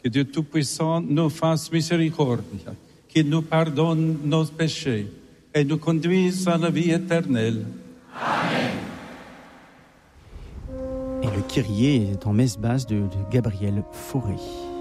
Que Dieu Tout-Puissant nous fasse miséricorde, qu'il nous pardonne nos péchés et nous conduise à la vie éternelle. Et le Kyrie est en messe basse de Gabriel Fauré.